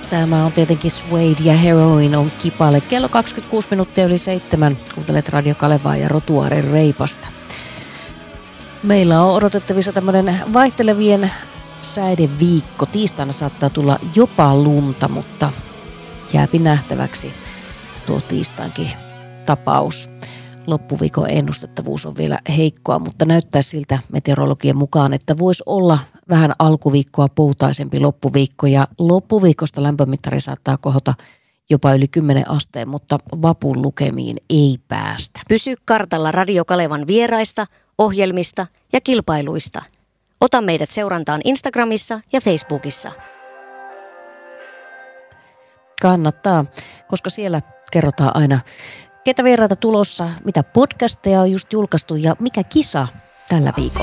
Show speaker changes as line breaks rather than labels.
Tämä on tietenkin Suede ja Heroin on Kipale. Kello 26 minuuttia yli 7. Kuuntelet Radio Kalevaa ja Rotuaaren Reipasta. Meillä on odotettavissa tämmöinen vaihtelevien säiden viikko. Tiistaina saattaa tulla jopa lunta, mutta jääpi nähtäväksi tuo tiistainkin tapaus. Loppuviikon ennustettavuus on vielä heikkoa, mutta näyttää siltä meteorologien mukaan, että voisi olla vähän alkuviikkoa poutaisempi loppuviikko. Ja loppuviikosta lämpömittari saattaa kohota jopa yli 10 asteen, mutta vapun lukemiin ei päästä.
Pysy kartalla Radio Kalevan vieraista, ohjelmista ja kilpailuista. Ota meidät seurantaan Instagramissa ja Facebookissa.
Kannattaa, koska siellä kerrotaan aina, ketä vieraita tulossa, mitä podcasteja on just julkaistu ja mikä kisa tällä viikolla.